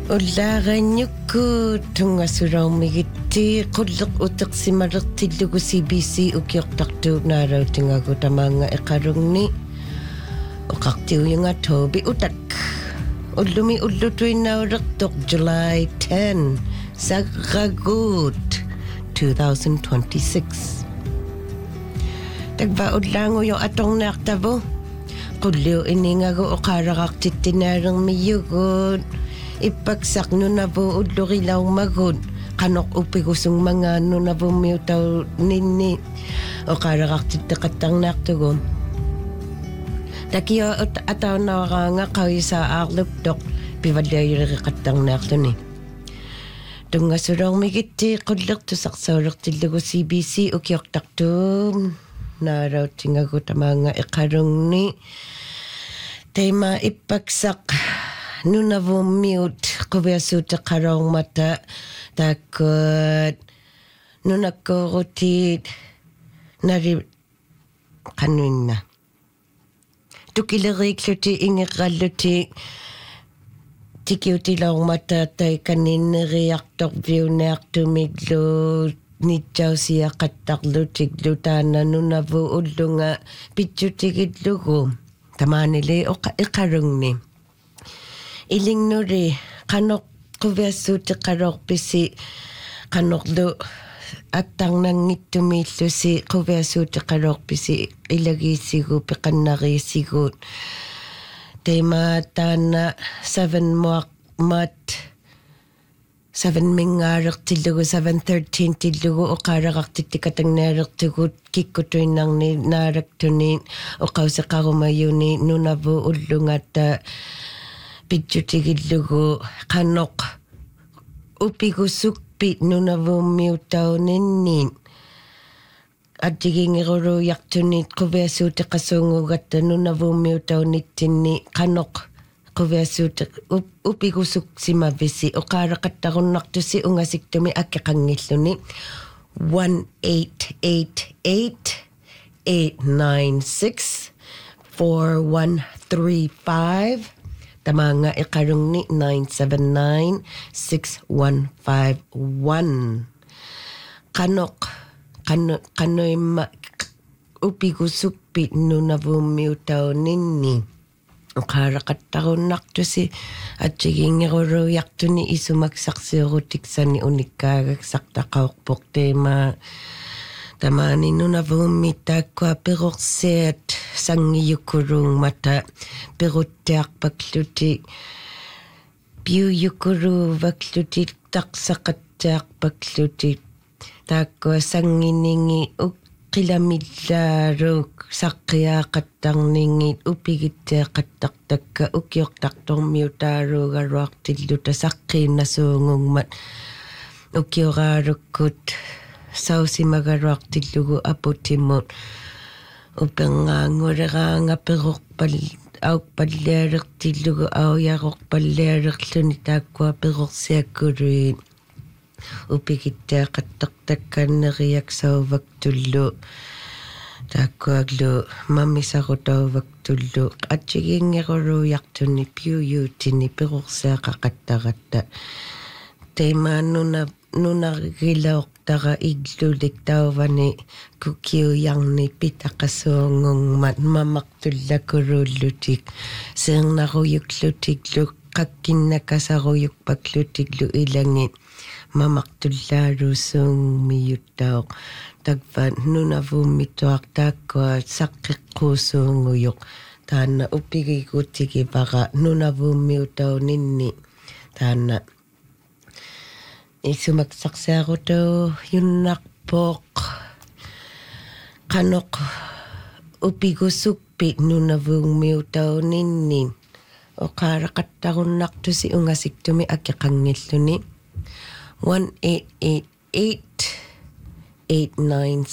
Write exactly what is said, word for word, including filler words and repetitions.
Уллаариннукку тунгасулаумигитти qulleq uteqsimalertillugu C B C ukiortartuugnaalautingaagu tamaanga eqalungni oqartiuyunga Toby utak ullumi ullutuinnaulertoq July tenth Sagragut twenty twenty-six Tagba ullaanguyo atornaartavu qulliu iningagu oqaaraqartittinaalermiyugut ipaksak nunavu ullurilaumagud qanoq upigusung mga nunavumiutaw ninni oqaaraqartitteqattarnaartugu takiyo ataunawaraanga qawisa aarluptoq pivalliayuleriqattarnaarluni tungasulormigitti qullertusaqsaulertillugu C B C ukiortartuum naarautingagu tamaanga eqalungni tema ipaksak nunavumiut quviasuuteqaloormata taakkuat nunakkuurutit nari qanuinna tukileriikluti ingeqalluti tikiutilaormata taikanineriartoq viuneartumiglu nitjausiaqattarlutiklu taana nunavu ullunga pitsutigillugu tamaanili oqa iqalungni ilingnuri qanoq quviassuuteqaloorpisi qanorlu attarnangittumiillusi quviassuuteqaloorpisi ilagiissigu peqannariissiguut tema taana seven muaq mat seven mingaalertillugu seven thirteen tillugu oqaaraqartittikatangnaaleertugut kikkutuinnarni naalaktuni oqauseqarumayuni nunavu ullungata pitsutigillugu qanoq upigusukpi nunavuummiutauninniin attigingeruluuyartunit quviassuuteqassuungugatta nunavuummiutaunittinni qanoq quviassuute upigusuksimavissi oqaaraqattarunnartusi ungasiktumi akkeqangilluni one eight eight eight eight nine six four one three five tamaanga iqalungni nine seven nine six one five one qanoq qano qanoimma upigusukpi nunavuummiutauninni oqaaraqattarunnartusi attigingeruluuyartuni isumaksarsiorutiksani unikkaagaksartaqaorpoq teema tamaani nunavuummi taakkua perorsiat sangiyukuluungmata peruttiarpakluti piuyukuluuvakluti taqsaqattiarpakluti taakkua sanginingi uqqilamillaaruk saqqiaaqattarningit upigittiaqattartakka ukiortartormiutaaruugaruartilluta saqqiinnasuungungmat ukioraalukkut sausimagaruartillugu aputimut upengaanguleraanga perorpal aukpallialertillugu aujaqorpallialerluni taakkua perorsiakkuluit upigittiaqattartakkaneriaksauvak taakkuaglu mamisarutauvak attigingeruluuyartuni piuyuutini perorsiaqaqattaratta teimaannuna nunarilaortara iglulik tauvani kukiujarni pitaqassuungungmat mamaqtullakuluullutik seernaruyuklutiklu qakkinnakasaruyukpaklutiklu ilangit mamaqtullaaluussuungmiyuttaoq takva nunavuummituaq taakkua saqqeqquussuunguyuq taanna upigigutigivara nunavuummiutauninni taanna isumaksarsiarutau yunnarpoq qanoq upigusukpi nunavuummiutauninni oqaaraqattarunnartusi ungasiktumi akkeqangilluni one eight eight eight eight nine